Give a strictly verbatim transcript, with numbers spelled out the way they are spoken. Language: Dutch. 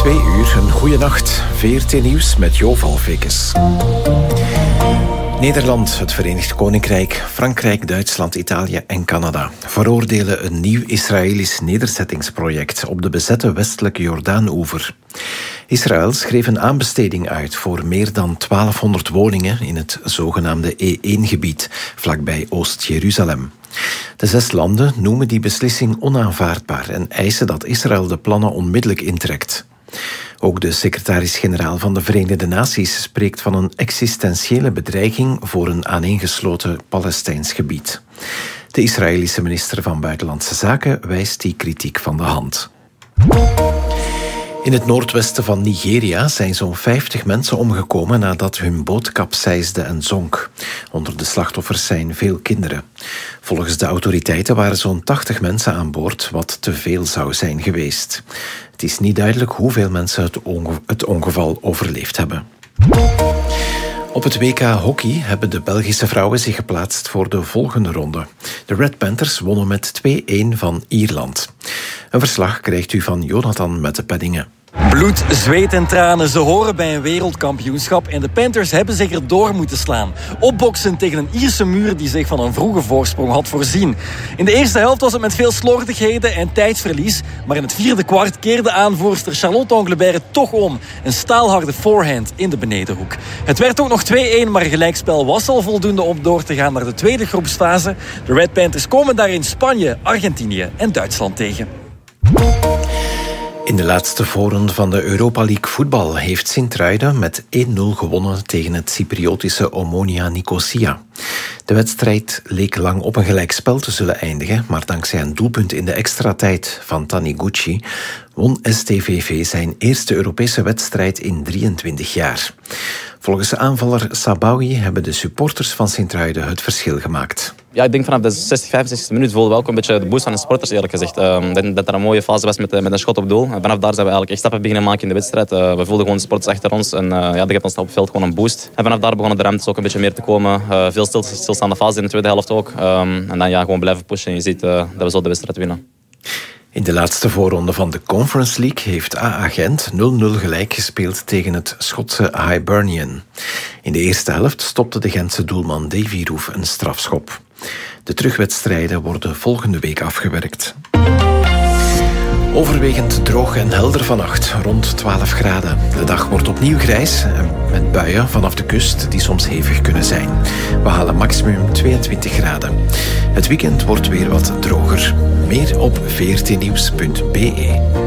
Twee uur, een goede nacht. V R T Nieuws met Jo Valvekes. Nederland, het Verenigd Koninkrijk, Frankrijk, Duitsland, Italië en Canada veroordelen een nieuw Israëlisch nederzettingsproject op de bezette westelijke Jordaan-oever. Israël schreef een aanbesteding uit voor meer dan twaalfhonderd woningen in het zogenaamde E één gebied, vlakbij Oost-Jeruzalem. De zes landen noemen die beslissing onaanvaardbaar en eisen dat Israël de plannen onmiddellijk intrekt. Ook de secretaris-generaal van de Verenigde Naties spreekt van een existentiële bedreiging voor een aaneengesloten Palestijns gebied. De Israëlische minister van Buitenlandse Zaken wijst die kritiek van de hand. In het noordwesten van Nigeria zijn zo'n vijftig mensen omgekomen nadat hun boot kapseisde en zonk. Onder de slachtoffers zijn veel kinderen. Volgens de autoriteiten waren zo'n tachtig mensen aan boord, wat te veel zou zijn geweest. Het is niet duidelijk hoeveel mensen het, onge- het ongeval overleefd hebben. Op het W K hockey hebben de Belgische vrouwen zich geplaatst voor de volgende ronde. De Red Panthers wonnen met twee-een van Ierland. Een verslag krijgt u van Jonathan Mettepenningen. Bloed, zweet en tranen, ze horen bij een wereldkampioenschap en de Panthers hebben zich erdoor moeten slaan. Opboksen tegen een Ierse muur die zich van een vroege voorsprong had voorzien. In de eerste helft was het met veel slordigheden en tijdsverlies, maar in het vierde kwart keerde aanvoerster Charlotte Anglebert toch om. Een staalharde forehand in de benedenhoek. Het werd ook nog twee-een, maar gelijkspel was al voldoende om door te gaan naar de tweede groepsfase. De Red Panthers komen daarin Spanje, Argentinië en Duitsland tegen. In de laatste voorronde van de Europa League voetbal heeft Sint-Truiden met één-nul gewonnen tegen het Cypriotische Omonia Nicosia. De wedstrijd leek lang op een gelijkspel te zullen eindigen, maar dankzij een doelpunt in de extra tijd van Taniguchi won S T V V zijn eerste Europese wedstrijd in drieëntwintig jaar. Volgens aanvaller Sabawi hebben de supporters van Sint-Truiden het verschil gemaakt. Ja, ik denk vanaf de zestig, vijfenzestigste minuut voelde we ook een beetje de boost van de supporters, eerlijk gezegd. Uh, ik denk dat er een mooie fase was met, met een schot op doel. En vanaf daar zijn we eigenlijk echt stappen beginnen maken in de wedstrijd. Uh, we voelden gewoon de supporters achter ons en uh, ja, dat geeft ons op het veld gewoon een boost. En vanaf daar begonnen de ruimtes ook een beetje meer te komen. Uh, veel stil, stilstaande fase in de tweede helft ook. Um, en dan ja, gewoon blijven pushen en je ziet uh, dat we zo de wedstrijd winnen. In de laatste voorronde van de Conference League heeft A A Gent nul-nul gelijk gespeeld tegen het Schotse Hibernian. In de eerste helft stopte de Gentse doelman Davy Roef een strafschop. De terugwedstrijden worden volgende week afgewerkt. Overwegend droog en helder vannacht, rond twaalf graden. De dag wordt opnieuw grijs, met buien vanaf de kust die soms hevig kunnen zijn. We halen maximum tweeëntwintig graden. Het weekend wordt weer wat droger. Meer op v r t nieuws punt b e.